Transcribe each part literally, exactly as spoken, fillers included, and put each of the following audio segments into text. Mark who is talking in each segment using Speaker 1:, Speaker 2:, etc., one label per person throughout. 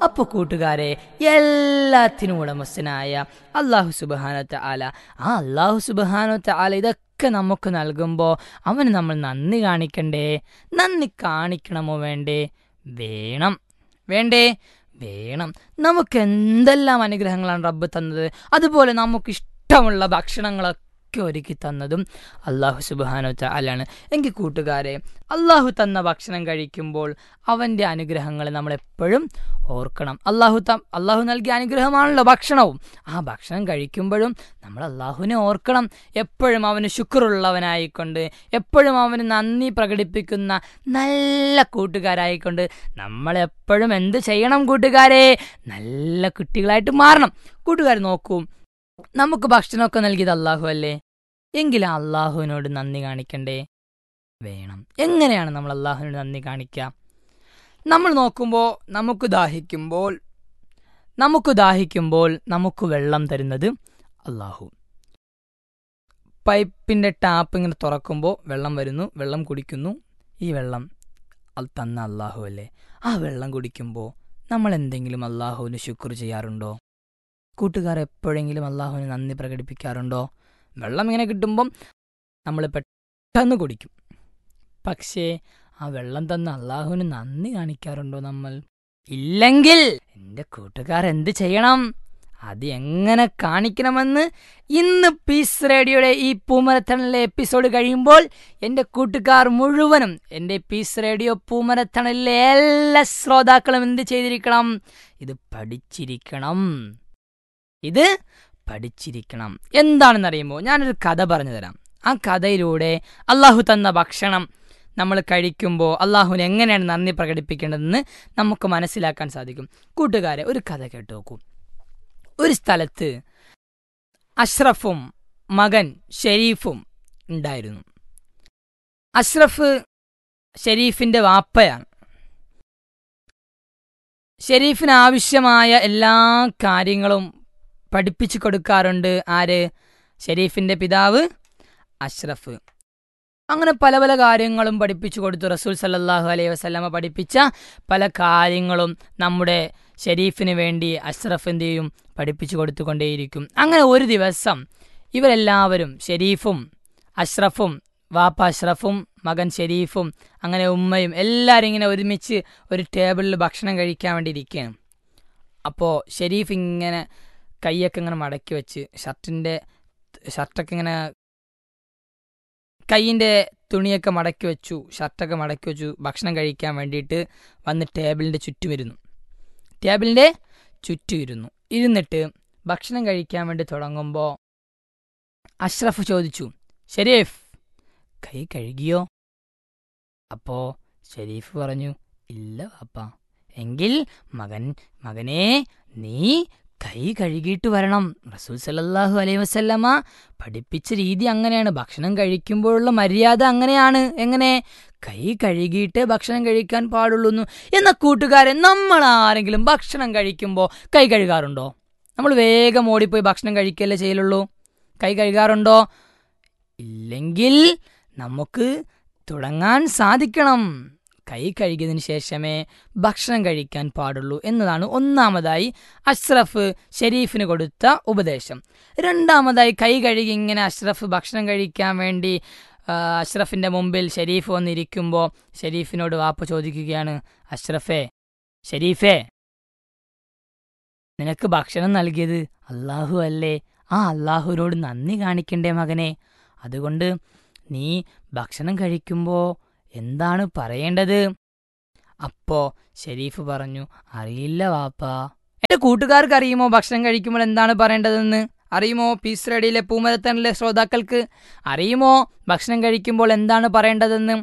Speaker 1: അപ്പോൾ കൂട്ടുകാരെ, എല്ലാത്തിനും ഉടമസ്ഥനായ അള്ളാഹു സുബ്ഹാനഹു തആല, ആ അള്ളാഹു സുബ്ഹാനഹു തആല ഇതൊക്കെ നമുക്ക് നൽകുമ്പോൾ അവന് നമ്മൾ നന്ദി കാണിക്കണ്ടേ? നന്ദി കാണിക്കണമോ വേണ്ടേ? വേണം. വേണ്ടേ? വേണം. നമുക്ക് എന്തെല്ലാം അനുഗ്രഹങ്ങളാണ് റബ്ബ് തന്നത്. അതുപോലെ നമുക്ക് ഇഷ്ടമുള്ള ഭക്ഷണങ്ങളൊക്കെ ഒരുക്കി തന്നതും അള്ളാഹു സുബ്ഹാനഹു തആലയാണ്. എങ്കിൽ കൂട്ടുകാരെ, അള്ളാഹു തന്ന ഭക്ഷണം കഴിക്കുമ്പോൾ അവൻ്റെ അനുഗ്രഹങ്ങൾ നമ്മളെപ്പോഴും ഓർക്കണം. അള്ളാഹു ത അള്ളാഹു നൽകിയ അനുഗ്രഹമാണല്ലോ ഭക്ഷണവും. ആ ഭക്ഷണം കഴിക്കുമ്പോഴും നമ്മൾ അള്ളാഹുവിനെ ഓർക്കണം. എപ്പോഴും അവന് ശുക്റുള്ളവനായിക്കൊണ്ട്, എപ്പോഴും അവന് നന്ദി പ്രകടിപ്പിക്കുന്ന നല്ല കൂട്ടുകാരായിക്കൊണ്ട് നമ്മളെപ്പോഴും എന്ത് ചെയ്യണം കൂട്ടുകാരെ? നല്ല കുട്ടികളായിട്ട് മാറണം. കൂട്ടുകാർ നോക്കൂ, നമുക്ക് ഭക്ഷണമൊക്കെ നൽകിയത് അള്ളാഹു അല്ലേ? എങ്കിൽ ആ അള്ളാഹുവിനോട് നന്ദി കാണിക്കണ്ടേ? വേണം. എങ്ങനെയാണ് നമ്മൾ അള്ളാഹുവിനോട് നന്ദി കാണിക്കുക? നമ്മൾ നോക്കുമ്പോൾ നമുക്ക് ദാഹിക്കുമ്പോൾ നമുക്ക് ദാഹിക്കുമ്പോൾ നമുക്ക് വെള്ളം തരുന്നത് അള്ളാഹു. പൈപ്പിൻ്റെ ടാപ്പ് ഇങ്ങനെ തുറക്കുമ്പോൾ വെള്ളം വരുന്നു, വെള്ളം കുടിക്കുന്നു. ഈ വെള്ളം അത് തന്ന അള്ളാഹു അല്ലേ? ആ വെള്ളം കുടിക്കുമ്പോൾ നമ്മൾ എന്തെങ്കിലും അള്ളാഹുവിന് ശുക്ർ ചെയ്യാറുണ്ടോ? കൂട്ടുകാർ എപ്പോഴെങ്കിലും അള്ളാഹുവിന് നന്ദി പ്രകടിപ്പിക്കാറുണ്ടോ? വെള്ളം ഇങ്ങനെ കിട്ടുമ്പം നമ്മൾ പെട്ടെന്ന് കുടിക്കും. പക്ഷേ ആ വെള്ളം തന്ന അള്ളാഹുവിന് നന്ദി കാണിക്കാറുണ്ടോ നമ്മൾ? ഇല്ലെങ്കിൽ എൻ്റെ കൂട്ടുകാർ എന്ത് ചെയ്യണം? അത് എങ്ങനെ കാണിക്കണമെന്ന് ഇന്ന് പീസ് റേഡിയോയുടെ ഈ പൂമരത്തണലിലെ എപ്പിസോഡ് കഴിയുമ്പോൾ എൻ്റെ കൂട്ടുകാർ മുഴുവനും, എൻ്റെ പീസ് റേഡിയോ പൂമരത്തണലിലെ എല്ലാ ശ്രോതാക്കളും എന്ത് ചെയ്തിരിക്കണം? ഇത് പഠിച്ചിരിക്കണം. ഇത് പഠിച്ചിരിക്കണം. എന്താണെന്നറിയുമ്പോൾ ഞാനൊരു കഥ പറഞ്ഞു തരാം. ആ കഥയിലൂടെ അള്ളാഹു തന്ന ഭക്ഷണം നമ്മൾ കഴിക്കുമ്പോൾ അള്ളാഹുവിന് എങ്ങനെയാണ് നന്ദി പ്രകടിപ്പിക്കേണ്ടതെന്ന് നമുക്ക് മനസ്സിലാക്കാൻ സാധിക്കും. കൂട്ടുകാരെ, ഒരു കഥ കേട്ടു നോക്കൂ. ഒരു സ്ഥലത്ത് അഷ്റഫും മകൻ ഷെരീഫും ഉണ്ടായിരുന്നു. അഷ്റഫ് ഷെരീഫിൻ്റെ വാപ്പയാണ്. ഷെരീഫിന് ആവശ്യമായ എല്ലാ കാര്യങ്ങളും പഠിപ്പിച്ചു കൊടുക്കാറുണ്ട്. ആര്? ഷെരീഫിൻ്റെ പിതാവ് അഷ്റഫ്. അങ്ങനെ പല പല കാര്യങ്ങളും പഠിപ്പിച്ചു കൊടുത്തു. റസൂൽ സല്ലല്ലാഹു അലൈഹി വസല്ലമ പഠിപ്പിച്ച പല കാര്യങ്ങളും നമ്മുടെ ഷെരീഫിന് വേണ്ടി അഷ്റഫ് എന്ത് ചെയ്യും? പഠിപ്പിച്ചു കൊടുത്തുകൊണ്ടേയിരിക്കും. അങ്ങനെ ഒരു ദിവസം ഇവരെല്ലാവരും, ഷെരീഫും അഷ്റഫും, വാപ്പ അഷ്റഫും മകൻ ഷെരീഫും, അങ്ങനെ ഉമ്മയും എല്ലാവരും ഇങ്ങനെ ഒരുമിച്ച് ഒരു ടേബിളിൽ ഭക്ഷണം കഴിക്കാൻ വേണ്ടി ഇരിക്കുകയാണ്. അപ്പോൾ ഷെരീഫ് ഇങ്ങനെ കൈയൊക്കെ ഇങ്ങനെ മടക്കി വെച്ച്, ഷർട്ടിൻ്റെ ഷർട്ടൊക്കെ ഇങ്ങനെ കൈയിൻ്റെ തുണിയൊക്കെ മടക്കി വെച്ചു, ഷർട്ടൊക്കെ മടക്കി വെച്ചു, ഭക്ഷണം കഴിക്കാൻ വേണ്ടിയിട്ട് വന്ന് ടേബിളിൻ്റെ ചുറ്റും ഇരുന്നു. ടേബിളിൻ്റെ ചുറ്റും ഇരുന്നു ഇരുന്നിട്ട് ഭക്ഷണം കഴിക്കാൻ വേണ്ടി തുടങ്ങുമ്പോൾ അഷ്റഫ് ചോദിച്ചു, ഷെരീഫ് കൈ കഴുകിയോ? അപ്പോൾ ഷെരീഫ് പറഞ്ഞു, ഇല്ല വാപ്പ. എങ്കിൽ മകൻ മകനെ നീ കൈ കഴുകിയിട്ട് വരണം. റസൂൽ സല്ലല്ലാഹു അലൈഹി വസല്ലമ പഠിപ്പിച്ച രീതി അങ്ങനെയാണ്. ഭക്ഷണം കഴിക്കുമ്പോഴുള്ള മര്യാദ അങ്ങനെയാണ്. എങ്ങനെ? കൈ കഴുകിയിട്ട് ഭക്ഷണം കഴിക്കാൻ പാടുള്ളൂ. എന്ന കൂട്ടുകാരെ, നമ്മൾ ആരെങ്കിലും ഭക്ഷണം കഴിക്കുമ്പോൾ കൈ കഴുകാറുണ്ടോ? നമ്മൾ വേഗം ഓടിപ്പോയി ഭക്ഷണം കഴിക്കല്ലേ ചെയ്യലുള്ളൂ. കൈ കഴുകാറുണ്ടോ? ഇല്ലെങ്കിൽ നമുക്ക് തുടങ്ങാൻ സാധിക്കണം. കൈ കഴുകിയതിന് ശേഷമേ ഭക്ഷണം കഴിക്കാൻ പാടുള്ളൂ എന്നതാണ് ഒന്നാമതായി അഷ്റഫ് ഷെരീഫിന് കൊടുത്ത ഉപദേശം. രണ്ടാമതായി, കൈ കഴുകി ഇങ്ങനെ അഷ്റഫ് ഭക്ഷണം കഴിക്കാൻ വേണ്ടി അഷ്റഫിൻ്റെ മുമ്പിൽ ഷെരീഫ് വന്നിരിക്കുമ്പോൾ ഷെരീഫിനോട് വാപ്പ ചോദിക്കുകയാണ്, അഷ്റഫേ, ഷെരീഫേ, നിനക്ക് ഭക്ഷണം നൽകിയത് അള്ളാഹു അല്ലേ? ആ അള്ളാഹുവിനോട് നന്ദി കാണിക്കണ്ടേ മകനെ? അതുകൊണ്ട് നീ ഭക്ഷണം കഴിക്കുമ്പോൾ എന്താണ് പറയേണ്ടത്? അപ്പോ ഷെരീഫ് പറഞ്ഞു, അറിയില്ല വാപ്പ. എൻ്റെ കൂട്ടുകാർക്ക് അറിയുമോ ഭക്ഷണം കഴിക്കുമ്പോൾ എന്താണ് പറയേണ്ടതെന്ന്? അറിയുമോ? പീസ് റേഡിയോയിലെ പൂമരത്തണലിലെ ശ്രോതാക്കൾക്ക് അറിയുമോ ഭക്ഷണം കഴിക്കുമ്പോൾ എന്താണ് പറയേണ്ടതെന്ന്?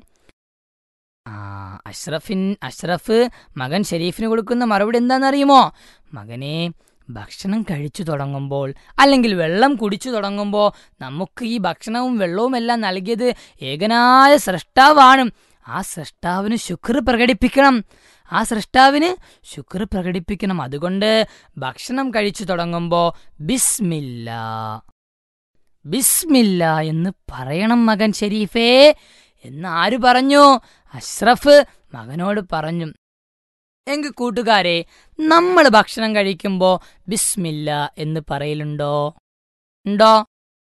Speaker 1: ആ അഷ്റഫിൻ അഷ്റഫ് മകൻ ഷെരീഫിന് കൊടുക്കുന്ന മറുപടി എന്താണെന്നറിയുമോ? മകനെ, ഭക്ഷണം കഴിച്ചു തുടങ്ങുമ്പോൾ അല്ലെങ്കിൽ വെള്ളം കുടിച്ചു തുടങ്ങുമ്പോൾ നമുക്ക് ഈ ഭക്ഷണവും വെള്ളവും എല്ലാം നൽകിയത് ഏകനായ സ്രഷ്ടാവാണ്. ആ സ്രഷ്ടാവിന് ശുക്ർ പ്രകടിപ്പിക്കണം. ആ സ്രഷ്ടാവിന് ശുക്ർ പ്രകടിപ്പിക്കണം. അതുകൊണ്ട് ഭക്ഷണം കഴിച്ചു തുടങ്ങുമ്പോൾ ബിസ്മില്ലാ ബിസ്മില്ലാ എന്ന് പറയണം മകൻ ഷെരീഫേ എന്ന് ആര് പറഞ്ഞു? അഷ്റഫ് മകനോട് പറഞ്ഞു. എങ്കിൽ കൂട്ടുകാരെ, നമ്മൾ ഭക്ഷണം കഴിക്കുമ്പോൾ ബിസ്മില്ല എന്ന് പറയലുണ്ടോ? ഉണ്ടോ?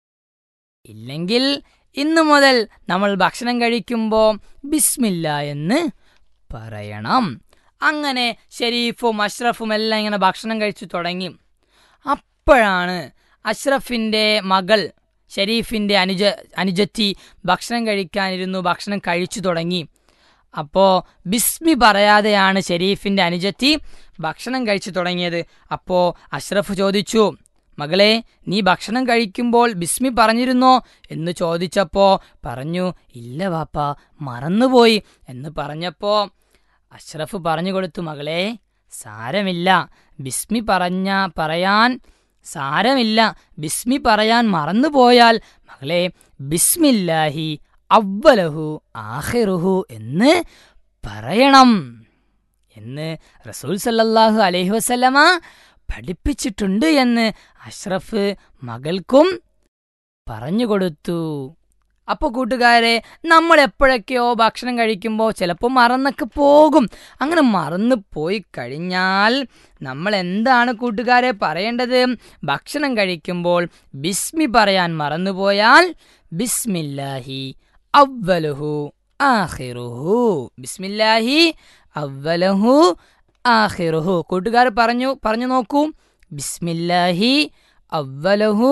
Speaker 1: ഇല്ലെങ്കിൽ ഇന്നു മുതൽ നമ്മൾ ഭക്ഷണം കഴിക്കുമ്പോൾ ബിസ്മില്ല എന്ന് പറയണം. അങ്ങനെ ഷെരീഫും അഷ്റഫും എല്ലാം ഇങ്ങനെ ഭക്ഷണം കഴിച്ചു തുടങ്ങി. അപ്പോഴാണ് അഷ്റഫിൻ്റെ മകൾ ഷെരീഫിൻ്റെ അനുജ അനുജത്തി ഭക്ഷണം കഴിക്കാനിരുന്നു. ഭക്ഷണം കഴിച്ചു തുടങ്ങി. അപ്പോൾ ബിസ്മി പറയാതെയാണ് ഷെരീഫിൻ്റെ അനുജത്തി ഭക്ഷണം കഴിച്ചു തുടങ്ങിയത്. അപ്പോൾ അഷ്റഫ് ചോദിച്ചു, മകളെ, നീ ഭക്ഷണം കഴിക്കുമ്പോൾ ബിസ്മി പറഞ്ഞിരുന്നോ എന്ന് ചോദിച്ചപ്പോൾ പറഞ്ഞു, ഇല്ല വാപ്പ, മറന്നുപോയി എന്ന് പറഞ്ഞപ്പോൾ അഷ്റഫ് പറഞ്ഞു കൊടുത്തു, മകളെ, സാരമില്ല, ബിസ്മി പറഞ്ഞ പറയാൻ സാരമില്ല ബിസ്മി പറയാൻ മറന്നുപോയാൽ മകളെ ബിസ്മില്ലാഹി അവ്വലഹു ആഖിറുഹു എന്ന് പറയണം എന്ന് റസൂൽ സല്ലല്ലാഹു അലൈഹി വസല്ലമ പഠിപ്പിച്ചിട്ടുണ്ട് എന്ന് അഷ്റഫ് മകൾക്കും പറഞ്ഞുകൊടുത്തു. അപ്പോൾ കൂട്ടുകാരെ, നമ്മൾ എപ്പോഴൊക്കെയോ ഭക്ഷണം കഴിക്കുമ്പോൾ ചിലപ്പോൾ മറന്നൊക്കെ പോകും. അങ്ങനെ മറന്നു പോയി കഴിഞ്ഞാൽ നമ്മൾ എന്താണ് കൂട്ടുകാരെ പറയേണ്ടത്? ഭക്ഷണം കഴിക്കുമ്പോൾ ബിസ്മി പറയാൻ മറന്നുപോയാൽ ബിസ്മില്ലാഹി അവ്വലുഹു ആഖിറുഹു, ബിസ്മില്ലാഹി അവ്വലുഹു ആഖിറുഹു. കൂട്ടുകാർ പറഞ്ഞു പറഞ്ഞു നോക്കൂ, ബിസ്മില്ലാഹി അവ്വലുഹു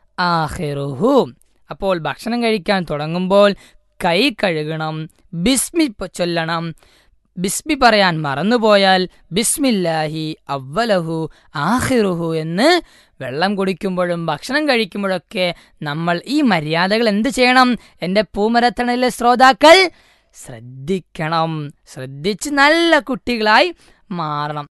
Speaker 1: ആഖിറുഹു. അപ്പോൾ ഭക്ഷണം കഴിക്കാൻ തുടങ്ങുമ്പോൾ കൈ കഴുകണം, ബിസ്മി ചൊല്ലണം. ബിസ്മി പറയാൻ മറന്നുപോയാൽ ബിസ്മില്ലാഹി അവ്വലഹു ആഖിറുഹു എന്ന് വെള്ളം കുടിക്കുമ്പോഴും ഭക്ഷണം കഴിക്കുമ്പോഴൊക്കെ നമ്മൾ ഈ മര്യാദകൾ എന്ത് ചെയ്യണം? എൻ്റെ പൂമരത്തണലിലെ ശ്രോതാക്കൾ ശ്രദ്ധിക്കണം. ശ്രദ്ധിച്ച് നല്ല കുട്ടികളായി മാറണം.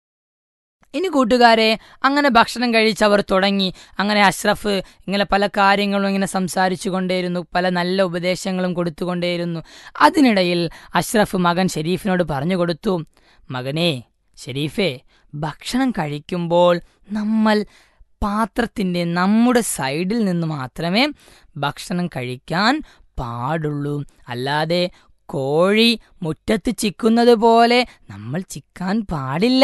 Speaker 1: ഇനി കൂട്ടുകാരെ, അങ്ങനെ ഭക്ഷണം കഴിച്ചവർ തുടങ്ങി. അങ്ങനെ അഷ്റഫ് ഇങ്ങനെ പല കാര്യങ്ങളും ഇങ്ങനെ സംസാരിച്ചു കൊണ്ടേയിരുന്നു, പല നല്ല ഉപദേശങ്ങളും കൊടുത്തുകൊണ്ടേയിരുന്നു. അതിനിടയിൽ അഷ്റഫ് മകൻ ഷെരീഫിനോട് പറഞ്ഞു കൊടുത്തു, മകനെ ഷെരീഫേ, ഭക്ഷണം കഴിക്കുമ്പോൾ നമ്മൾ പാത്രത്തിൻ്റെ നമ്മുടെ സൈഡിൽ നിന്ന് മാത്രമേ ഭക്ഷണം കഴിക്കാൻ പാടുള്ളൂ. അല്ലാതെ കോഴി മുറ്റത്ത് ചിക്കുന്നത് പോലെ നമ്മൾ ചിക്കാൻ പാടില്ല.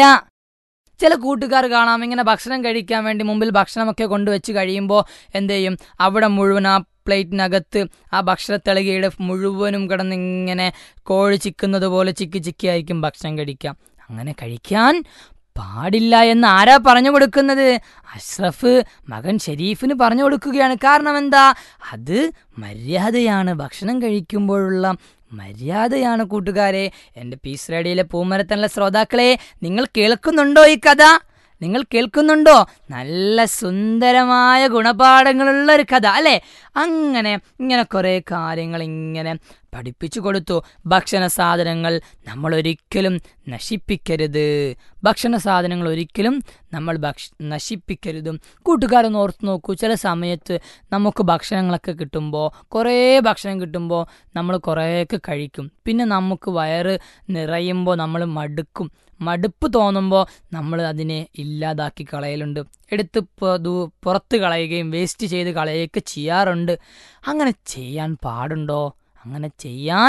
Speaker 1: ചില കൂട്ടുകാർ കാണാം, ഇങ്ങനെ ഭക്ഷണം കഴിക്കാൻ വേണ്ടി മുമ്പിൽ ഭക്ഷണമൊക്കെ കൊണ്ടുവച്ച് കഴിയുമ്പോൾ എന്ത് ചെയ്യും, അവിടെ മുഴുവൻ ആ പ്ലേറ്റിനകത്ത് ആ ഭക്ഷണത്തളികയുടെ മുഴുവനും കിടന്നിങ്ങനെ കോഴി ചിക്കുന്നത് പോലെ ചിക്കി ചിക്കിയായിരിക്കും ഭക്ഷണം കഴിക്കാം. അങ്ങനെ കഴിക്കാൻ പാടില്ല എന്ന് ആരാ പറഞ്ഞു കൊടുക്കുന്നത്? അഷ്റഫ് മകൻ ഷെരീഫിന് പറഞ്ഞു കൊടുക്കുകയാണ്. കാരണം എന്താ? അത് മര്യാദയാണ്, ഭക്ഷണം കഴിക്കുമ്പോഴുള്ള മര്യാദയാണ് കൂട്ടുകാരെ. എൻ്റെ പീസ് റേഡിയോയിലെ പൂമരത്തണലിലെ ശ്രോതാക്കളെ, നിങ്ങൾ കേൾക്കുന്നുണ്ടോ ഈ കഥ? നിങ്ങൾ കേൾക്കുന്നുണ്ടോ? നല്ല സുന്ദരമായ ഗുണപാഠങ്ങളുള്ള ഒരു കഥ അല്ലേ? അങ്ങനെ ഇങ്ങനെ കുറേ കാര്യങ്ങൾ ഇങ്ങനെ പഠിപ്പിച്ചു കൊടുത്തു. ഭക്ഷണ സാധനങ്ങൾ നമ്മൾ ഒരിക്കലും നശിപ്പിക്കരുത്. ഭക്ഷണ സാധനങ്ങൾ ഒരിക്കലും നമ്മൾ ഭക്ഷ നശിപ്പിക്കരുതും. കൂട്ടുകാരൊന്ന് ഓർത്ത് നോക്കൂ, ചില സമയത്ത് നമുക്ക് ഭക്ഷണങ്ങളൊക്കെ കിട്ടുമ്പോൾ, കുറേ ഭക്ഷണം കിട്ടുമ്പോൾ നമ്മൾ കുറേയൊക്കെ കഴിക്കും. പിന്നെ നമുക്ക് വയറ് നിറയുമ്പോൾ നമ്മൾ മടുക്കും. മടുപ്പ് തോന്നുമ്പോൾ നമ്മൾ അതിനെ ഇല്ലാതാക്കി കളയലുണ്ട്, എടുത്ത് പുറത്ത് കളയുകയും വേസ്റ്റ് ചെയ്ത് കളയുകയൊക്കെ ചെയ്യാറുണ്ട്. അങ്ങനെ ചെയ്യാൻ പാടുണ്ടോ? അങ്ങനെ ചെയ്യാൻ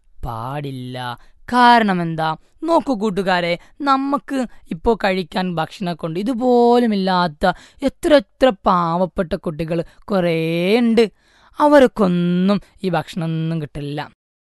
Speaker 1: പാടില്ല. കാരണം എന്താ? നോക്കൂ കൂട്ടുകാരെ, നമുക്ക് ഇപ്പോൾ കഴിക്കാൻ ഭക്ഷണം കൊണ്ട് ഇതുപോലുമില്ലാത്ത എത്ര എത്ര പാവപ്പെട്ട കുട്ടികൾ കുറേ ഉണ്ട്. അവർക്കൊന്നും ഈ ഭക്ഷണമൊന്നും കിട്ടില്ല.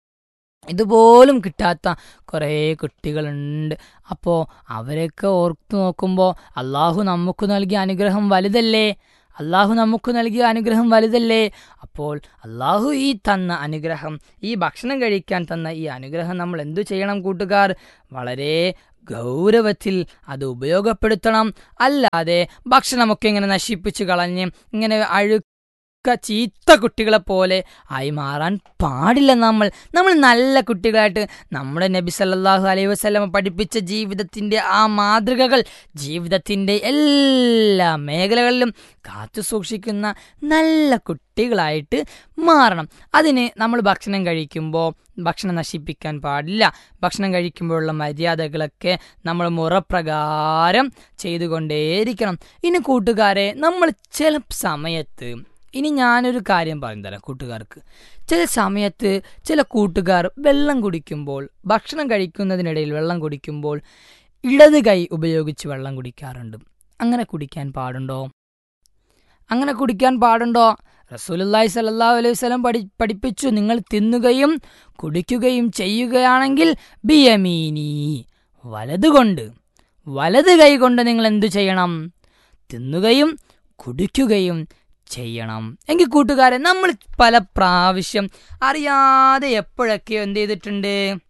Speaker 1: ഇതുപോലും കിട്ടാത്ത കുറേ കുട്ടികളുണ്ട്. അപ്പോൾ അവരെയൊക്കെ ഓർത്തു നോക്കുമ്പോൾ അള്ളാഹു നമുക്ക് നൽകിയ അനുഗ്രഹം വലുതല്ലേ? അള്ളാഹു നമുക്ക് നൽകിയ അനുഗ്രഹം വലുതല്ലേ? അപ്പോൾ അള്ളാഹു ഈ തന്ന അനുഗ്രഹം, ഈ ഭക്ഷണം കഴിക്കാൻ തന്ന ഈ അനുഗ്രഹം നമ്മൾ എന്തു ചെയ്യണം കൂട്ടുകാർ? വളരെ ഗൗരവത്തിൽ അത് ഉപയോഗപ്പെടുത്തണം. അല്ലാതെ ഭക്ഷണമൊക്കെ ഇങ്ങനെ നശിപ്പിച്ച് കളഞ്ഞ് ഇങ്ങനെ അഴു ചീത്ത കുട്ടികളെ പോലെ ആയി മാറാൻ പാടില്ല. നമ്മൾ നമ്മൾ നല്ല കുട്ടികളായിട്ട് നമ്മുടെ നബി സല്ലല്ലാഹു അലൈഹി വസല്ലം പഠിപ്പിച്ച ജീവിതത്തിൻ്റെ ആ മാതൃകകൾ ജീവിതത്തിൻ്റെ എല്ലാ മേഖലകളിലും കാത്തു സൂക്ഷിക്കുന്ന നല്ല കുട്ടികളായിട്ട് മാറണം. അതിന് നമ്മൾ ഭക്ഷണം കഴിക്കുമ്പോൾ ഭക്ഷണം നശിപ്പിക്കാൻ പാടില്ല. ഭക്ഷണം കഴിക്കുമ്പോഴുള്ള മര്യാദകളൊക്കെ നമ്മൾ മുറപ്രകാരം ചെയ്തുകൊണ്ടേയിരിക്കണം. ഇനി കൂട്ടുകാരെ, നമ്മൾ ചില സമയത്ത്, ഇനി ഞാനൊരു കാര്യം പറഞ്ഞു തരാം കൂട്ടുകാർക്ക്. ചില സമയത്ത് ചില കൂട്ടുകാർ വെള്ളം കുടിക്കുമ്പോൾ, ഭക്ഷണം കഴിക്കുന്നതിനിടയിൽ വെള്ളം കുടിക്കുമ്പോൾ ഇടത് കൈ ഉപയോഗിച്ച് വെള്ളം കുടിക്കാറുണ്ട്. അങ്ങനെ കുടിക്കാൻ പാടുണ്ടോ? അങ്ങനെ കുടിക്കാൻ പാടുണ്ടോ? റസൂലുള്ളാഹി സ്വല്ലല്ലാഹു അലൈഹി വസല്ലം പഠി പഠിപ്പിച്ചു നിങ്ങൾ തിന്നുകയും കുടിക്കുകയും ചെയ്യുകയാണെങ്കിൽ ബിയമീനി, വലതുകൊണ്ട്, വലത് കൈ കൊണ്ട് നിങ്ങൾ എന്തു ചെയ്യണം? തിന്നുകയും കുടിക്കുകയും ചെയ്യണം. എങ്കിൽ കൂട്ടുകാരെ, നമ്മൾ പല പ്രാവശ്യം അറിയാതെ എപ്പോഴൊക്കെയോ എന്ത് ചെയ്തിട്ടുണ്ട്?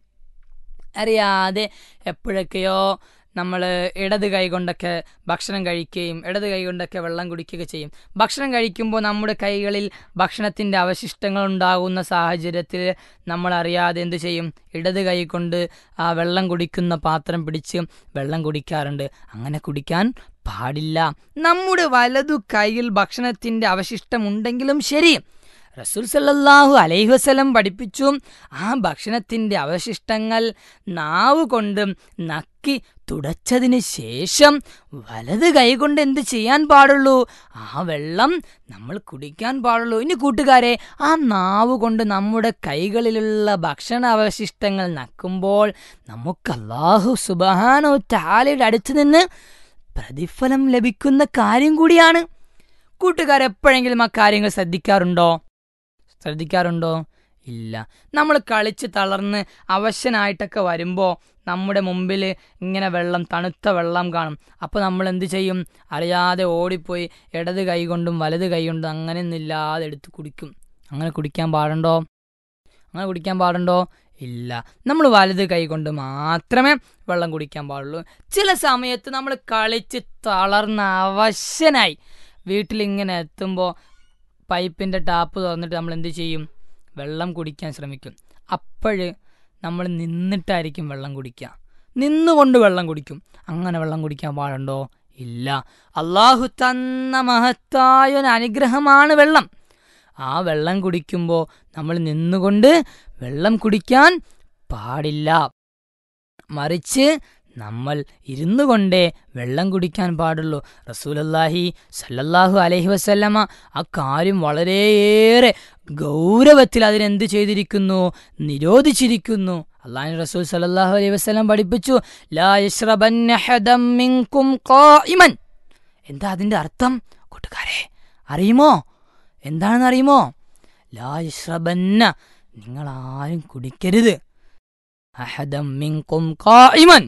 Speaker 1: അറിയാതെ എപ്പോഴൊക്കെയോ നമ്മൾ ഇടത് കൈ കൊണ്ടൊക്കെ ഭക്ഷണം കഴിക്കുകയും ഇടത് കൈ കൊണ്ടൊക്കെ വെള്ളം കുടിക്കുകയൊക്കെ ചെയ്യും. ഭക്ഷണം കഴിക്കുമ്പോൾ നമ്മുടെ കൈകളിൽ ഭക്ഷണത്തിൻ്റെ അവശിഷ്ടങ്ങൾ ഉണ്ടാകുന്ന സാഹചര്യത്തിൽ നമ്മൾ അറിയാതെ എന്ത് ചെയ്യും? ഇടത് കൈ കൊണ്ട് ആ വെള്ളം കുടിക്കുന്ന പാത്രം പിടിച്ച് വെള്ളം കുടിക്കാറുണ്ട്. അങ്ങനെ കുടിക്കാൻ പാടില്ല. നമ്മുടെ വലതു കൈയിൽ ഭക്ഷണത്തിൻ്റെ അവശിഷ്ടം ഉണ്ടെങ്കിലും ശരി, റസൂൽ സല്ലല്ലാഹു അലൈഹി വസല്ലം പഠിപ്പിച്ചു ആ ഭക്ഷണത്തിൻ്റെ അവശിഷ്ടങ്ങൾ നാവ് കൊണ്ട് നക്കി തുടച്ചതിന് ശേഷം വലത് കൈ കൊണ്ട് എന്ത് ചെയ്യാൻ പാടുള്ളൂ? ആ വെള്ളം നമ്മൾ കുടിക്കാൻ പാടുള്ളൂ. ഇനി കൂട്ടുകാരെ, ആ നാവ് കൊണ്ട് നമ്മുടെ കൈകളിലുള്ള ഭക്ഷണ അവശിഷ്ടങ്ങൾ നക്കുമ്പോൾ നമുക്ക് അല്ലാഹു സുബ്ഹാനഹു വ തആലയുടെ അടുത്ത് നിന്ന് പ്രതിഫലം ലഭിക്കുന്ന കാര്യം കൂടിയാണ്. കൂട്ടുകാർ എപ്പോഴെങ്കിലും ആ കാര്യങ്ങൾ ശ്രദ്ധിക്കാറുണ്ടോ? ശ്രദ്ധിക്കാറുണ്ടോ? ഇല്ല. നമ്മൾ കളിച്ച് തളർന്ന് അവശനായിട്ടൊക്കെ വരുമ്പോൾ നമ്മുടെ മുമ്പിൽ ഇങ്ങനെ വെള്ളം, തണുത്ത വെള്ളം കാണും. അപ്പോൾ നമ്മൾ എന്ത് ചെയ്യും? അറിയാതെ ഓടിപ്പോയി ഇടത് കൈ കൊണ്ടും വലത് കൈ കൊണ്ടും അങ്ങനെ ഒന്നില്ലാതെ എടുത്ത് കുടിക്കും. അങ്ങനെ കുടിക്കാൻ പാടുണ്ടോ? അങ്ങനെ കുടിക്കാൻ പാടുണ്ടോ? ഇല്ല. നമ്മൾ വലത് കൈ കൊണ്ട് മാത്രമേ വെള്ളം കുടിക്കാൻ പാടുള്ളൂ. ചില സമയത്ത് നമ്മൾ കളിച്ച് തളർന്ന അവശനായി വീട്ടിലിങ്ങനെ എത്തുമ്പോൾ പൈപ്പിൻ്റെ ടാപ്പ് തുറന്നിട്ട് നമ്മൾ എന്ത് ചെയ്യും? വെള്ളം കുടിക്കാൻ ശ്രമിക്കും. അപ്പോഴ് നമ്മൾ നിന്നിട്ടായിരിക്കും വെള്ളം കുടിക്കുക, നിന്നുകൊണ്ട് വെള്ളം കുടിക്കും. അങ്ങനെ വെള്ളം കുടിക്കാൻ പാടുണ്ടോ? ഇല്ല. അള്ളാഹു തന്ന മഹത്തായ ഒരു അനുഗ്രഹമാണ് വെള്ളം. ആ വെള്ളം കുടിക്കുമ്പോൾ നമ്മൾ നിന്നുകൊണ്ട് വെള്ളം കുടിക്കാൻ പാടില്ല. മറിച്ച് നമ്മൾ ഇരുന്നു കൊണ്ടേ വെള്ളം കുടിക്കാൻ പാടുള്ളൂ. റസൂലുള്ളാഹി സല്ലല്ലാഹു അലൈഹി വസല്ലമ ആ കാര്യം വളരെയേറെ ഗൗരവത്തിൽ അതിനെന്ത് ചെയ്തിരിക്കുന്നു? നിരോധിച്ചിരിക്കുന്നു. അല്ലാഹുവിന്റെ റസൂൽ സല്ലല്ലാഹു അലൈഹി വസല്ലം പഠിപ്പിച്ചു, ലാ യശ്റബന്ന അഹദം മിൻകും ഖായിമൻ. എന്താ അതിൻ്റെ അർത്ഥം കൂട്ടുകാരെ? അറിയുമോ? എന്താണെന്ന് അറിയുമോ? ലാ യശ്റബന്ന, നിങ്ങൾ ആരും കുടിക്കരുത്, അഹദം മിൻകും ഖായിമൻ,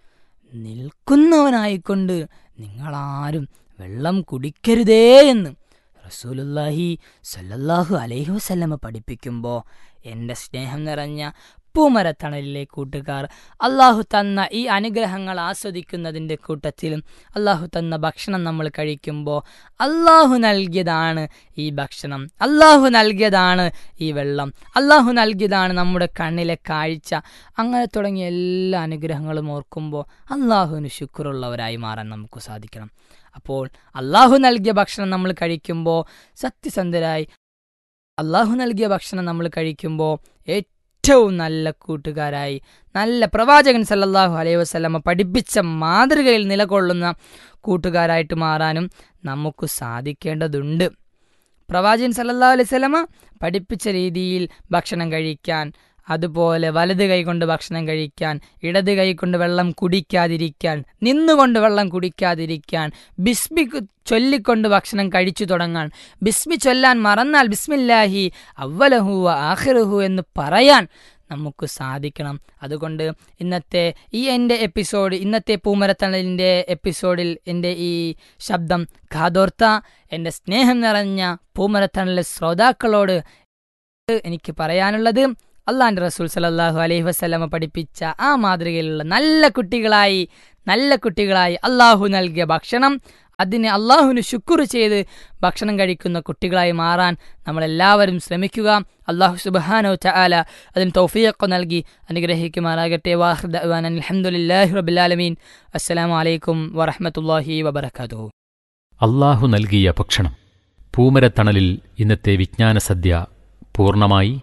Speaker 1: നിൽക്കുന്നവനായിക്കൊണ്ട് നിങ്ങളാരും വെള്ളം കുടിക്കരുതേ എന്ന് റസൂലുള്ളാഹി സല്ലല്ലാഹു അലൈഹി വസല്ലമ പഠിപ്പിക്കുമ്പോൾ എൻ്റെ സ്നേഹം നിറഞ്ഞ പൂമരത്തണലിലെ കൂട്ടുകാർ, അള്ളാഹു തന്ന ഈ അനുഗ്രഹങ്ങൾ ആസ്വദിക്കുന്നതിൻ്റെ കൂട്ടത്തിലും അള്ളാഹു തന്ന ഭക്ഷണം നമ്മൾ കഴിക്കുമ്പോൾ അള്ളാഹു നൽകിയതാണ് ഈ ഭക്ഷണം, അള്ളാഹു നൽകിയതാണ് ഈ വെള്ളം, അള്ളാഹു നൽകിയതാണ് നമ്മുടെ കണ്ണിലെ കാഴ്ച. അങ്ങനെ തുടങ്ങിയ എല്ലാ അനുഗ്രഹങ്ങളും ഓർക്കുമ്പോൾ അള്ളാഹുവിന് ശുക്റുള്ളവരായി മാറാൻ നമുക്ക് സാധിക്കണം. അപ്പോൾ അള്ളാഹു നൽകിയ ഭക്ഷണം നമ്മൾ കഴിക്കുമ്പോൾ സത്യസന്ധരായി അള്ളാഹു നൽകിയ ഭക്ഷണം നമ്മൾ കഴിക്കുമ്പോൾ ഏറ്റവും നല്ല കൂട്ടുകാരായി, നല്ല പ്രവാചകൻ സല്ലല്ലാഹു അലൈഹി വസല്ലമ പഠിപ്പിച്ച മാതൃകയിൽ നിലകൊള്ളുന്ന കൂട്ടുകാരായിട്ട് മാറാനും നമുക്ക് സാധിക്കേണ്ടതുണ്ട്. പ്രവാചകൻ സല്ലല്ലാഹു അലൈഹി വസല്ലമ പഠിപ്പിച്ച രീതിയിൽ ഭക്ഷണം കഴിക്കാൻ, അതുപോലെ വലത് കൈ കൊണ്ട് ഭക്ഷണം കഴിക്കാൻ, ഇടത് കൈ കൊണ്ട് വെള്ളം കുടിക്കാതിരിക്കാൻ, നിന്നുകൊണ്ട് വെള്ളം കുടിക്കാതിരിക്കാൻ, ബിസ്മി ചൊല്ലിക്കൊണ്ട് ഭക്ഷണം കഴിച്ചു തുടങ്ങാൻ, ബിസ്മി ചൊല്ലാൻ മറന്നാൽ ബിസ്മില്ലാഹി അവ്വലഹു വ ആഖിറുഹു എന്ന് പറയാൻ നമുക്ക് സാധിക്കണം. അതുകൊണ്ട് ഇന്നത്തെ ഈ എൻ്റെ എപ്പിസോഡ്, ഇന്നത്തെ പൂമരത്തണലിൻ്റെ എപ്പിസോഡിൽ എൻ്റെ ഈ ശബ്ദം കാതോർത്ത എൻ്റെ സ്നേഹം നിറഞ്ഞ പൂമരത്തണലിലെ ശ്രോതാക്കളോട് എനിക്ക് പറയാനുള്ളത്, അള്ളാന്റെ റസൂൽ സല്ലല്ലാഹു അലൈഹി വസല്ലമ പഠിപ്പിച്ച ആ മാതൃകയിലുള്ള നല്ല കുട്ടികളായി നല്ല കുട്ടികളായി അള്ളാഹു നൽകിയ ഭക്ഷണം, അതിന് അള്ളാഹുവിന് ശുക്ർ ചെയ്ത് ഭക്ഷണം കഴിക്കുന്ന കുട്ടികളായി മാറാൻ നമ്മളെല്ലാവരും ശ്രമിക്കുക. അള്ളാഹു സുബ്ഹാനഹു തആല അതിന് തൗഫീഖ് നൽകി അനുഗ്രഹിക്കുമാറാകട്ടെ. വാഖിർ ദഅ്വാനാ അൽഹംദുലില്ലാഹി റബ്ബിൽ ആലമീൻ. അസ്സലാമു അലൈക്കും വറഹ്മത്തുള്ളാഹി വബറകാതുഹു.
Speaker 2: അള്ളാഹു നൽകിയ ഭക്ഷണം. പൂമരത്തണലിൽ ഇന്നത്തെ വിജ്ഞാന സദ്യ പൂർണ്ണമായി.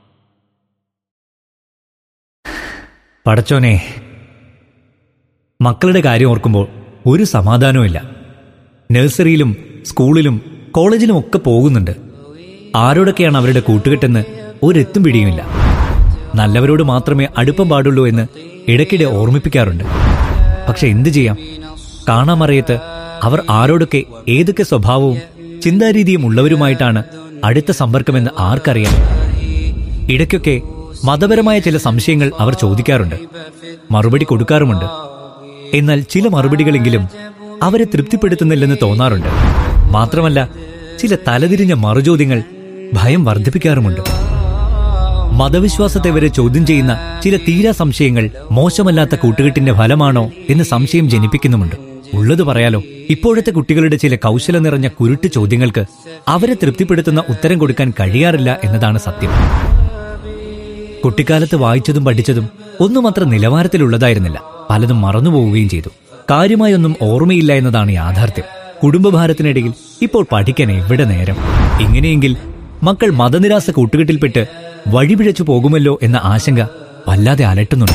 Speaker 3: പടച്ചോനെ, മക്കളുടെ കാര്യം ഓർക്കുമ്പോൾ ഒരു സമാധാനവുമില്ല. നഴ്സറിയിലും സ്കൂളിലും കോളേജിലും ഒക്കെ പോകുന്നുണ്ട്. ആരോടൊക്കെയാണ് അവരുടെ കൂട്ടുകെട്ടെന്ന് ഒരെത്തും പിടിയുമില്ല. നല്ലവരോട് മാത്രമേ അടുപ്പം പാടുള്ളൂ എന്ന് ഇടയ്ക്കിടെ ഓർമ്മിപ്പിക്കാറുണ്ട്. പക്ഷെ എന്തു ചെയ്യാം, കാണാമറിയത്ത് അവർ ആരോടൊക്കെ ഏതൊക്കെ സ്വഭാവവും ചിന്താരീതിയും ഉള്ളവരുമായിട്ടാണ് അടുത്ത സമ്പർക്കമെന്ന് ആർക്കറിയാം. ഇടയ്ക്കൊക്കെ മതപരമായ ചില സംശയങ്ങൾ അവർ ചോദിക്കാറുണ്ട്, മറുപടി കൊടുക്കാറുമുണ്ട്. എന്നാൽ ചില മറുപടികളെങ്കിലും അവരെ തൃപ്തിപ്പെടുത്തുന്നില്ലെന്ന് തോന്നാറുണ്ട്. മാത്രമല്ല, ചില തലതിരിഞ്ഞ മറുചോദ്യങ്ങൾ ഭയം വർദ്ധിപ്പിക്കാറുമുണ്ട്. മതവിശ്വാസത്തെ വരെ ചോദ്യം ചെയ്യുന്ന ചില തീരാ സംശയങ്ങൾ മോശമല്ലാത്ത കൂട്ടുകെട്ടിന്റെ ഫലമാണോ എന്ന് സംശയം ജനിപ്പിക്കുന്നുമുണ്ട്. ഉള്ളത് പറയാലോ, ഇപ്പോഴത്തെ കുട്ടികളുടെ ചില കൗശലം നിറഞ്ഞ കുരുട്ട് ചോദ്യങ്ങൾക്ക് അവരെ തൃപ്തിപ്പെടുത്തുന്ന ഉത്തരം കൊടുക്കാൻ കഴിയാറില്ല എന്നതാണ് സത്യം. കുട്ടിക്കാലത്ത് വായിച്ചതും പഠിച്ചതും ഒന്നും അത്ര നിലവാരത്തിലുള്ളതായിരുന്നില്ല. പലതും മറന്നുപോവുകയും ചെയ്തു. കാര്യമായൊന്നും ഓർമ്മയില്ല എന്നതാണ് യാഥാർത്ഥ്യം. കുടുംബഭാരത്തിനിടയിൽ ഇപ്പോൾ പഠിക്കാൻ എവിടെ നേരം? ഇങ്ങനെയെങ്കിൽ മക്കൾ മതനിരാസ കൂട്ടുകെട്ടിൽപ്പെട്ട് വഴിപിഴച്ചു പോകുമല്ലോ എന്ന ആശങ്ക വല്ലാതെ അലട്ടുന്നുണ്ട്.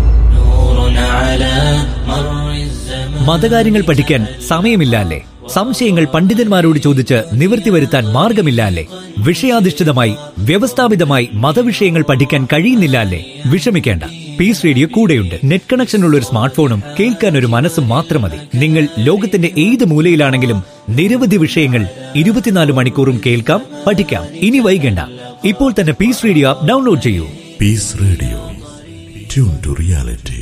Speaker 3: മതകാര്യങ്ങൾ പഠിക്കാൻ സമയമില്ല അല്ലേ? സംശയങ്ങൾ പണ്ഡിതന്മാരോട് ചോദിച്ച് നിവൃത്തി വരുത്താൻ മാർഗമില്ല അല്ലേ? വിഷയാധിഷ്ഠിതമായി വ്യവസ്ഥാപിതമായി മതവിഷയങ്ങൾ പഠിക്കാൻ കഴിയുന്നില്ല അല്ലേ? വിഷമിക്കേണ്ട, പീസ് റേഡിയോ കൂടെയുണ്ട്. നെറ്റ് കണക്ഷൻ ഉള്ള ഒരു സ്മാർട്ട് ഫോണും കേൾക്കാൻ ഒരു മനസ്സും മാത്രം മതി. നിങ്ങൾ ലോകത്തിന്റെ ഏത് മൂലയിലാണെങ്കിലും നിരവധി വിഷയങ്ങൾ ഇരുപത്തിനാല് മണിക്കൂറും കേൾക്കാം, പഠിക്കാം. ഇനി വൈകേണ്ട, ഇപ്പോൾ തന്നെ പീസ് റേഡിയോ ആപ്പ് ഡൗൺലോഡ് ചെയ്യൂ.
Speaker 4: Piece radio, tune to reality.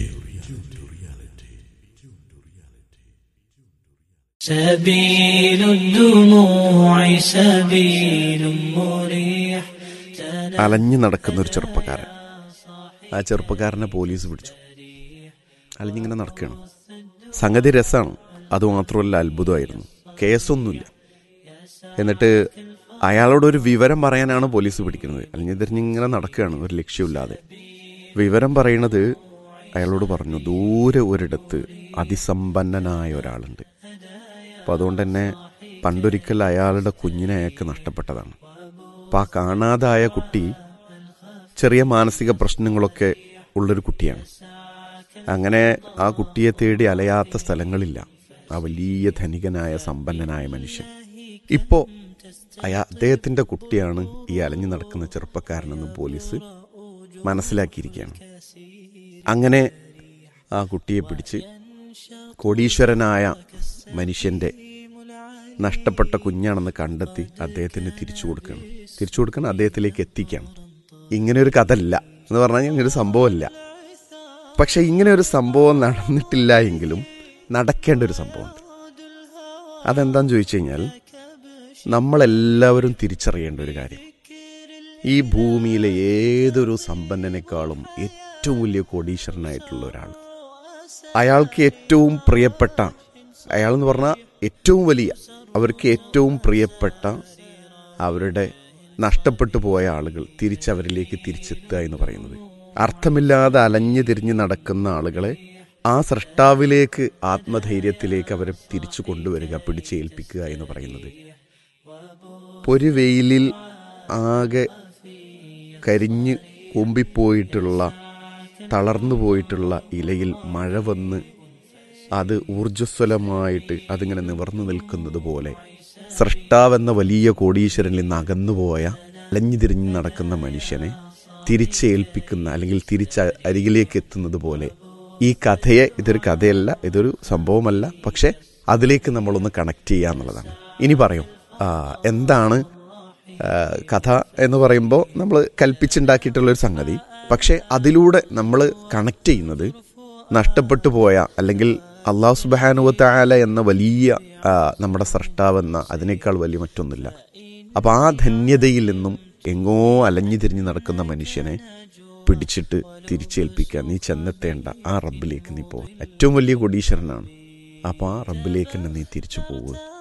Speaker 5: അലഞ്ഞു നടക്കുന്ന ഒരു ചെറുപ്പക്കാരൻ. ആ ചെറുപ്പക്കാരനെ പോലീസ് പിടിച്ചു. അലഞ്ഞിങ്ങനെ നടക്കുകയാണ്. സംഗതി രസമാണ്, അതുമാത്രമല്ല അത്ഭുതമായിരുന്നു. കേസൊന്നുമില്ല. എന്നിട്ട് അയാളോടൊരു വിവരം പറയാനാണ് പോലീസ് പിടിക്കുന്നത്. അലഞ്ഞു തിരിഞ്ഞിങ്ങനെ നടക്കുകയാണ് ഒരു ലക്ഷ്യമില്ലാതെ. വിവരം പറയണത് അയാളോട് പറഞ്ഞു, ദൂരെ ഒരിടത്ത് അതിസമ്പന്നനായ ഒരാളുണ്ട്. അപ്പോൾ അതുകൊണ്ട് തന്നെ പണ്ടൊരിക്കൽ അയാളുടെ കുഞ്ഞിനെ അയാൾക്ക് നഷ്ടപ്പെട്ടതാണ്. അപ്പം ആ കാണാതായ കുട്ടി ചെറിയ മാനസിക പ്രശ്നങ്ങളൊക്കെ ഉള്ളൊരു കുട്ടിയാണ്. അങ്ങനെ ആ കുട്ടിയെ തേടി അലയാത്ത സ്ഥലങ്ങളില്ല ആ വലിയ ധനികനായ സമ്പന്നനായ മനുഷ്യൻ. ഇപ്പോൾ അയാ അദ്ദേഹത്തിൻ്റെ കുട്ടിയാണ് ഈ അലഞ്ഞു നടക്കുന്ന ചെറുപ്പക്കാരനെന്ന് പോലീസ് മനസ്സിലാക്കിയിരിക്കുകയാണ്. അങ്ങനെ ആ കുട്ടിയെ പിടിച്ച് കോടീശ്വരനായ മനുഷ്യൻ്റെ നഷ്ടപ്പെട്ട കുഞ്ഞാണെന്ന് കണ്ടെത്തി അദ്ദേഹത്തിന് തിരിച്ചു കൊടുക്കണം. തിരിച്ചു കൊടുക്കണം അദ്ദേഹത്തിലേക്ക് എത്തിക്കണം. ഇങ്ങനെ ഒരു കഥ അല്ല എന്ന് പറഞ്ഞാൽ ഇങ്ങനൊരു സംഭവമല്ല. പക്ഷെ ഇങ്ങനെ ഒരു സംഭവം നടന്നിട്ടില്ല എങ്കിലും നടക്കേണ്ട ഒരു സംഭവമുണ്ട്. അതെന്താന്ന് ചോദിച്ചു കഴിഞ്ഞാൽ, നമ്മളെല്ലാവരും തിരിച്ചറിയേണ്ട ഒരു കാര്യം, ഈ ഭൂമിയിലെ ഏതൊരു സമ്പന്നനേക്കാളും ഏറ്റവും വലിയ കോടീശ്വരനായിട്ടുള്ള ഒരാൾ, അയാൾക്ക് ഏറ്റവും പ്രിയപ്പെട്ട, അയാളെന്ന് പറഞ്ഞാൽ ഏറ്റവും വലിയ, അവർക്ക് ഏറ്റവും പ്രിയപ്പെട്ട അവരുടെ നഷ്ടപ്പെട്ടു പോയ ആളുകൾ തിരിച്ചവരിലേക്ക് തിരിച്ചെത്തുക എന്ന് പറയുന്നത്, അർത്ഥമില്ലാതെ അലഞ്ഞു തിരിഞ്ഞ് നടക്കുന്ന ആളുകളെ ആ സൃഷ്ടാവിലേക്ക്, ആത്മധൈര്യത്തിലേക്ക് അവരെ തിരിച്ചു കൊണ്ടുവരിക, പിടിച്ചേൽപ്പിക്കുക എന്ന് പറയുന്നത്. ഒരു വെയിലിൽ ആകെ കരിഞ്ഞ് കൂമ്പിപ്പോയിട്ടുള്ള, തളർന്നു പോയിട്ടുള്ള ഇലയിൽ മഴ വന്ന് അത് ഊർജ്ജസ്വലമായിട്ട് അതിങ്ങനെ നിവർന്നു നിൽക്കുന്നത് പോലെ സൃഷ്ടാവെന്ന വലിയ കോടീശ്വരനിൽ നിന്ന് അകന്നുപോയ അലഞ്ഞു തിരിഞ്ഞ് നടക്കുന്ന മനുഷ്യനെ തിരിച്ചേൽപ്പിക്കുന്ന, അല്ലെങ്കിൽ തിരിച്ച അരികിലേക്ക് എത്തുന്നത് പോലെ ഈ കഥയെ, ഇതൊരു കഥയല്ല, ഇതൊരു സംഭവമല്ല, പക്ഷെ അതിലേക്ക് നമ്മളൊന്ന് കണക്ട് ചെയ്യുക എന്നുള്ളതാണ്. ഇനി പറയും എന്താണ് കഥ എന്ന് പറയുമ്പോൾ നമ്മൾ കൽപ്പിച്ചുണ്ടാക്കിയിട്ടുള്ളൊരു സംഗതി, പക്ഷെ അതിലൂടെ നമ്മൾ കണക്ട് ചെയ്യുന്നത് നഷ്ടപ്പെട്ടു പോയ, അല്ലെങ്കിൽ അള്ളാഹു സുബ്ഹാനഹു വ തആല എന്ന വലിയ നമ്മുടെ സൃഷ്ടാവെന്ന അതിനേക്കാൾ വലിയ മറ്റൊന്നില്ല. അപ്പം ആ ധന്യതയിൽ നിന്നും എങ്ങോ അലഞ്ഞു തിരിഞ്ഞ് നടക്കുന്ന മനുഷ്യനെ പിടിച്ചിട്ട് തിരിച്ചേൽപ്പിക്കുക. നീ ചെന്നെത്തേണ്ട ആ റബ്ബിലേക്ക് നീ പോകും. ഏറ്റവും വലിയ കോടീശ്വരനാണ്. അപ്പം ആ റബ്ബിലേക്ക് തന്നെ നീ തിരിച്ചു പോകുക.